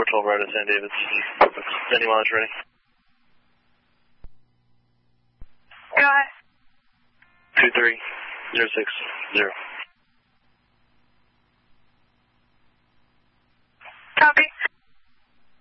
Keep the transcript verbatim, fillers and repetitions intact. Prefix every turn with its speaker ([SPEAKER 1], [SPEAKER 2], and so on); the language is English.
[SPEAKER 1] twelve right at San Davis. Any launch ready?
[SPEAKER 2] Go ahead.
[SPEAKER 1] two three zero six zero.